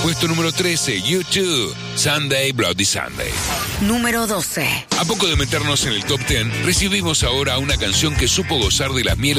Puesto número 13, U2, Sunday, Bloody Sunday. Número 12. A poco de meternos en el top 10, recibimos ahora una canción que supo gozar de las mieles